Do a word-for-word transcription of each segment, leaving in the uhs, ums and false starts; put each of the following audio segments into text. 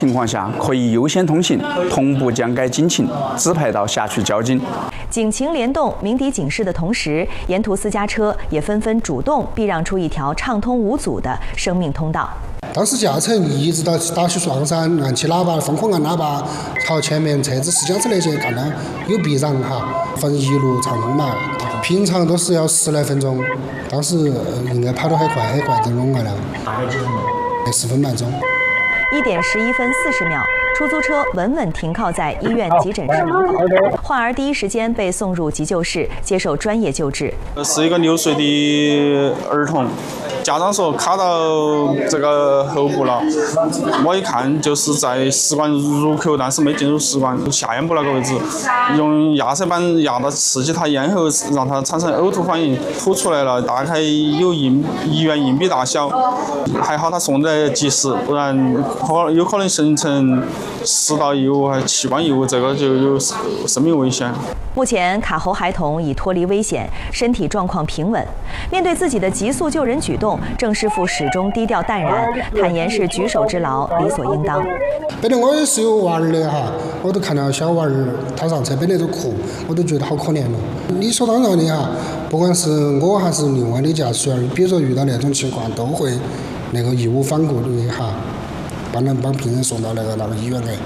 情况下，可以优先通行，同步降改警情，指派到辖区交警。 警情联动，鸣笛警示的同时，沿途私家车也纷纷主动避让出一条畅通无阻的生命通道。 当时驾车一直到打起双闪，按起喇叭，疯狂按喇叭，朝前面车子、私家车那些看到有避让哈，反正一路畅通嘛。平常都是要十来分钟，当时应该跑得很快，很快就弄完了。大概几分钟？十分半钟。 一点十一分四十秒，出租车稳稳停靠在医院急诊室门口，患儿第一时间被送入急救室接受专业救治。 是一个六岁的儿童。家长说卡到这个喉部了，我一看就是在食管入口，但是没进入食管，下咽部那个位置，用压塞板压到刺激他咽喉，让他产生呕吐反应，吐出来了，大概有硬一元硬币大小，还好他送得及时，不然可有可能形成食道异物还是器官异物，这个就有生命危险。 目前卡喉孩童已脱离危险，身体状况平稳。面对自己的急速救人举动，郑师傅始终低调淡然，坦言是举手之劳，理所应当。 本来我也是有娃儿的哈，我都看到小娃儿他上车本来都哭，我都觉得好可怜了。理所当然的哈，不管是我还是另外的驾驶员，比如说遇到那种情况，都会那个义无反顾的哈，帮人帮病人送到那个那个医院来。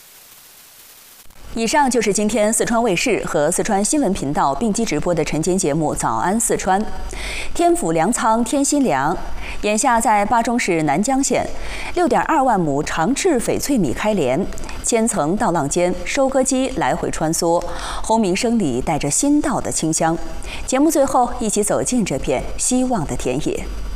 以上就是今天四川卫视和四川新闻频道并机直播的晨间节目《早安四川》。天府粮仓天心粮，眼下在巴中市南江县，六点二万亩长翅翡翠米开镰，千层稻浪间，收割机来回穿梭，轰鸣声里带着新稻的清香。节目最后，一起走进这片希望的田野。